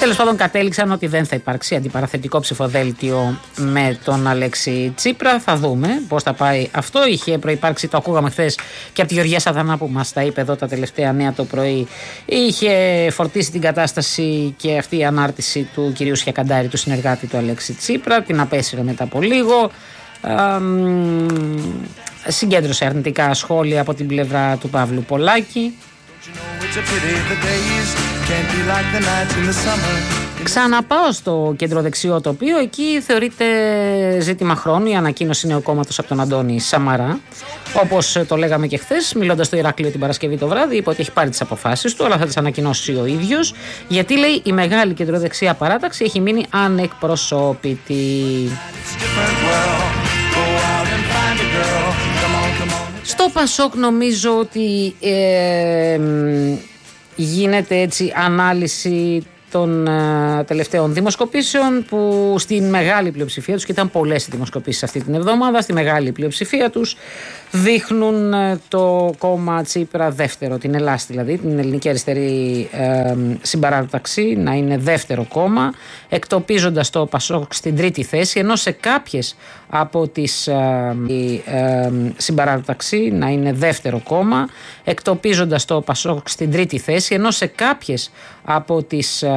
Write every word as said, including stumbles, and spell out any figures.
τέλος πάντων κατέληξαν ότι δεν θα υπάρξει αντιπαραθετικό ψηφοδέλτιο με τον Αλέξη Τσίπρα. Θα δούμε πώς θα πάει αυτό. Είχε προϋπάρξει, το ακούγαμε χθες και από τη Γεωργία Σαδανά που μας τα είπε εδώ τα τελευταία νέα το πρωί. Είχε φορτίσει την κατάσταση και αυτή η ανάρτηση του κυρίου Σιακαντάρη, του συνεργάτη του Αλέξη Τσίπρα. Την απέσυρε μετά από λίγο. Α, συγκέντρωσε αρνητικά σχόλια από την πλευρά του Παύλου Πολάκη. Ξαναπάω στο κεντροδεξιό τοπίο. Εκεί θεωρείται ζήτημα χρόνου η ανακοίνωση νέου κόμματος από τον Αντώνη Σαμαρά. Όπως το λέγαμε και χθες, μιλώντας στο Ηράκλειο την Παρασκευή το βράδυ, είπε ότι έχει πάρει τις αποφάσεις του, αλλά θα τις ανακοινώσει ο ίδιος. Γιατί, λέει, η μεγάλη κεντροδεξιά παράταξη έχει μείνει ανεκπροσώπητη. Στο Πασόκ νομίζω ότι ε, γίνεται έτσι ανάλυση των uh, τελευταίων δημοσκοπήσεων που στην μεγάλη πλειοψηφία τους, και ήταν πολλές οι δημοσκοπήσεις αυτή την εβδομάδα, στη μεγάλη πλειοψηφία τους δείχνουν uh, το κόμμα Τσίπρα δεύτερο, την Ελλάδα δηλαδή, την ελληνική αριστερή uh, συμπαράταξη να είναι δεύτερο κόμμα, εκτοπίζοντας το Πασόκ στην τρίτη θέση, ενώ σε κάποιες από τις uh, η, uh, συμπαράταξη να είναι δεύτερο κόμμα, εκτοπίζοντας το Πασόκ στην τρίτη θέση, ενώ σε κάποιες από τις